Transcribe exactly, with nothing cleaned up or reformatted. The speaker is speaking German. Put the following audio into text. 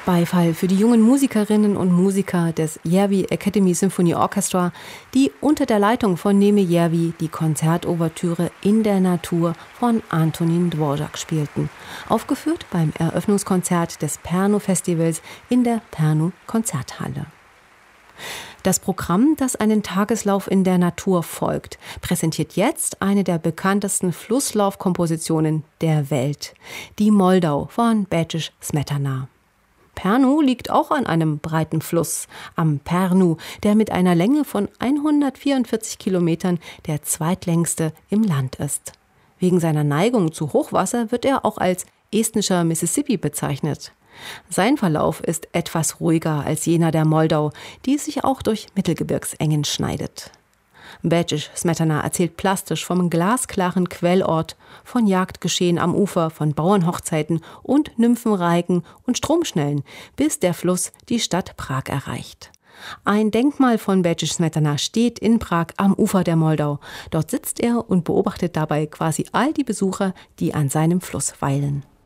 Beifall für die jungen Musikerinnen und Musiker des Järvi Academy Symphony Orchestra, die unter der Leitung von Neeme Järvi die Konzertouvertüre In der Natur von Antonín Dvořák spielten. Aufgeführt beim Eröffnungskonzert des Pärnu-Festivals in der Pärnu-Konzerthalle. Das Programm, das einen Tageslauf in der Natur folgt, präsentiert jetzt eine der bekanntesten Flusslaufkompositionen der Welt, die Moldau von Békés Smetana. Pärnu liegt auch an einem breiten Fluss, am Pärnu, der mit einer Länge von hundertvierundvierzig Kilometern der zweitlängste im Land ist. Wegen seiner Neigung zu Hochwasser wird er auch als estnischer Mississippi bezeichnet. Sein Verlauf ist etwas ruhiger als jener der Moldau, die sich auch durch Mittelgebirgsengen schneidet. Békés Smetana erzählt plastisch vom glasklaren Quellort, von Jagdgeschehen am Ufer, von Bauernhochzeiten und Nymphenreigen und Stromschnellen, bis der Fluss die Stadt Prag erreicht. Ein Denkmal von Békés Smetana steht in Prag am Ufer der Moldau. Dort sitzt er und beobachtet dabei quasi all die Besucher, die an seinem Fluss weilen.